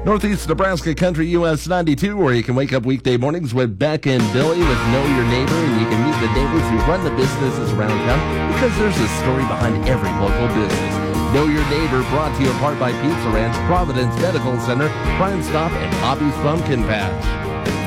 Northeast Nebraska Country US 92, where you can wake up weekday mornings with Beck and Billy with Know Your Neighbor, and you can meet the neighbors who run the businesses around town because there's a story behind every local business. Know Your Neighbor, brought to you in part by Pizza Ranch, Providence Medical Center, Crime Stop, and Hobby's Pumpkin Patch.